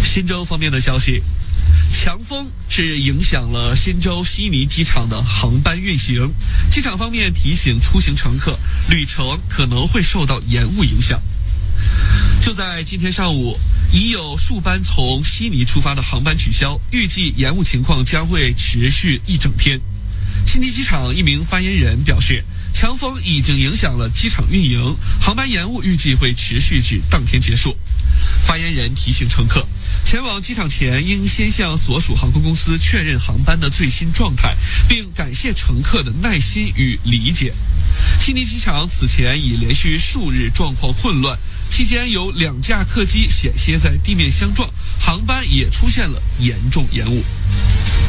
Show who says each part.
Speaker 1: 新州方面的消息，强风是影响了新州悉尼机场的航班运行，机场方面提醒出行乘客，旅程可能会受到延误影响。就在今天上午，已有数班从悉尼出发的航班取消，预计延误情况将会持续一整天。悉尼机场一名发言人表示，强风已经影响了机场运营，航班延误预计会持续至当天结束。发言人提醒乘客，前往机场前应先向所属航空公司确认航班的最新状态，并感谢乘客的耐心与理解。悉尼机场此前已连续数日状况混乱，期间有2架客机险些在地面相撞，航班也出现了严重延误。